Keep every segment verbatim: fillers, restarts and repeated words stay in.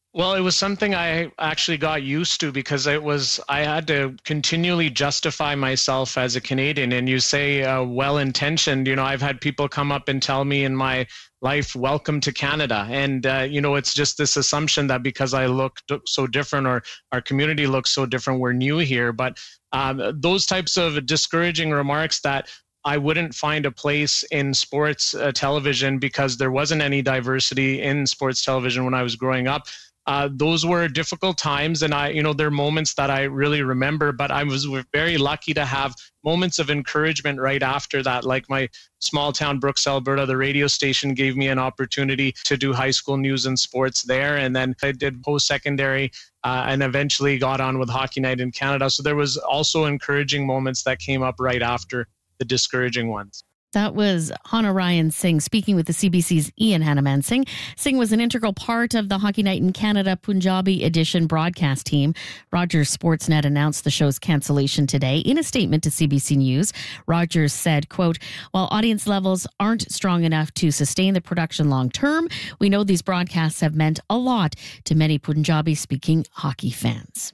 Well, it was something I actually got used to because it was I had to continually justify myself as a Canadian. And you say uh, well-intentioned. You know, I've had people come up and tell me in my life, "Welcome to Canada," and uh, you know, it's just this assumption that because I look so different or our community looks so different, we're new here. But um, those types of discouraging remarks that I wouldn't find a place in sports uh, television because there wasn't any diversity in sports television when I was growing up. Uh, those were difficult times, and I, you know, there are moments that I really remember. But I was very lucky to have moments of encouragement right after that. Like my small town, Brooks, Alberta, the radio station gave me an opportunity to do high school news and sports there, and then I did post-secondary, uh, and eventually got on with Hockey Night in Canada. So there was also encouraging moments that came up right after the discouraging ones. That was Hanarayan Singh speaking with the C B C's Ian Hanaman Singh. Singh was an integral part of the Hockey Night in Canada Punjabi edition broadcast team. Rogers Sportsnet announced the show's cancellation today. In a statement to C B C News, Rogers said, quote, "While audience levels aren't strong enough to sustain the production long term, we know these broadcasts have meant a lot to many Punjabi-speaking hockey fans."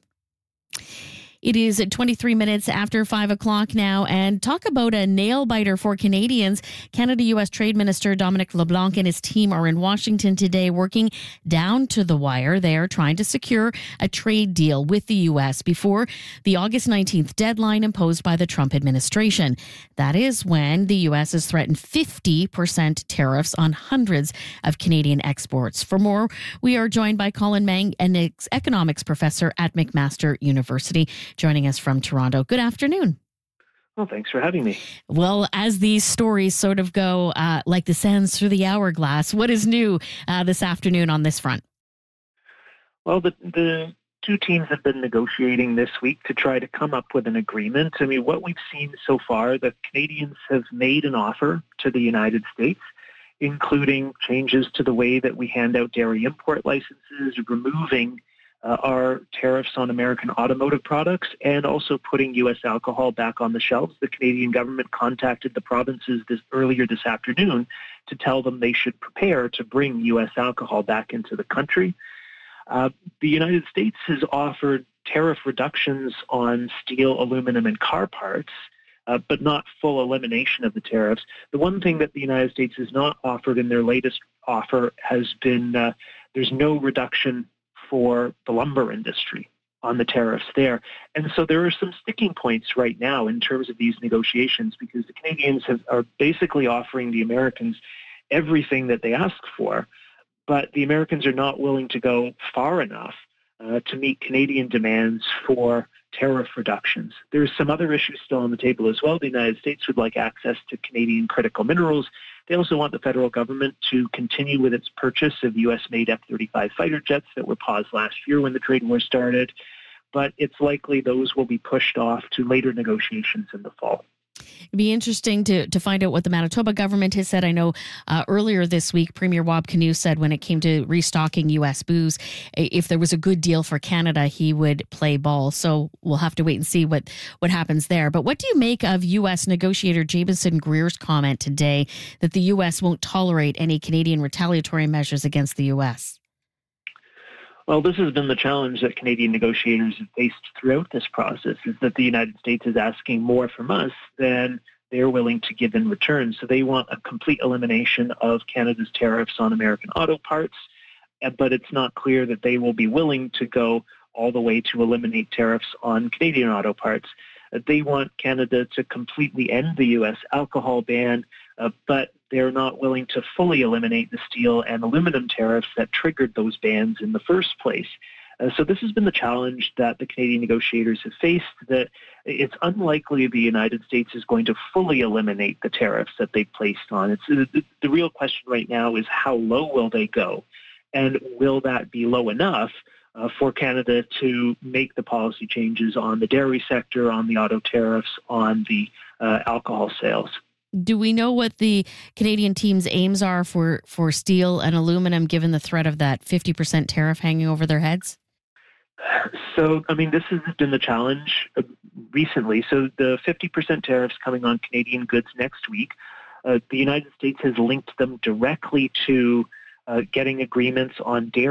It is twenty-three minutes after five o'clock now, and talk about a nail-biter for Canadians. Canada-U S Trade Minister Dominic LeBlanc and his team are in Washington today working down to the wire. They are trying to secure a trade deal with the U S before the August nineteenth deadline imposed by the Trump administration. That is when the U S has threatened fifty percent tariffs on hundreds of Canadian exports. For more, we are joined by Colin Mang, an economics professor at McMaster University, joining us from Toronto. Good afternoon. Well, thanks for having me. Well, as these stories sort of go uh, like the sands through the hourglass, what is new uh, this afternoon on this front? Well, the, the two teams have been negotiating this week to try to come up with an agreement. I mean, what we've seen so far, the Canadians have made an offer to the United States, including changes to the way that we hand out dairy import licenses, removing Uh, our tariffs on American automotive products, and also putting U S alcohol back on the shelves. The Canadian government contacted the provinces this, earlier this afternoon to tell them they should prepare to bring U S alcohol back into the country. Uh, the United States has offered tariff reductions on steel, aluminum, and car parts, uh, but not full elimination of the tariffs. The one thing that the United States has not offered in their latest offer has been uh, there's no reduction for the lumber industry on the tariffs there. And so there are some sticking points right now in terms of these negotiations, because the Canadians have, are basically offering the Americans everything that they ask for, but the Americans are not willing to go far enough uh, to meet Canadian demands for tariff reductions. There's some other issues still on the table as well. The United States would like access to Canadian critical minerals. They also want the federal government to continue with its purchase of U S-made F thirty-five fighter jets that were paused last year when the trade war started. But it's likely those will be pushed off to later negotiations in the fall. It'd be interesting to to find out what the Manitoba government has said. I know uh, earlier this week, Premier Wab Kinew said when it came to restocking U S booze, if there was a good deal for Canada, he would play ball. So we'll have to wait and see what, what happens there. But what do you make of U S negotiator Jamieson Greer's comment today that the U S won't tolerate any Canadian retaliatory measures against the U S? Well, this has been the challenge that Canadian negotiators have faced throughout this process, is that the United States is asking more from us than they're willing to give in return. So they want a complete elimination of Canada's tariffs on American auto parts, but it's not clear that they will be willing to go all the way to eliminate tariffs on Canadian auto parts. They want Canada to completely end the U S alcohol ban, uh, but they're not willing to fully eliminate the steel and aluminum tariffs that triggered those bans in the first place. Uh, so this has been the challenge that the Canadian negotiators have faced, that it's unlikely the United States is going to fully eliminate the tariffs that they placed on. It's the, the real question right now is how low will they go? And will that be low enough uh, for Canada to make the policy changes on the dairy sector, on the auto tariffs, on the uh, alcohol sales? Do we know what the Canadian team's aims are for, for steel and aluminum, given the threat of that fifty percent tariff hanging over their heads? So, I mean, this has been the challenge recently. So the fifty percent tariffs coming on Canadian goods next week, uh, the United States has linked them directly to uh, getting agreements on dairy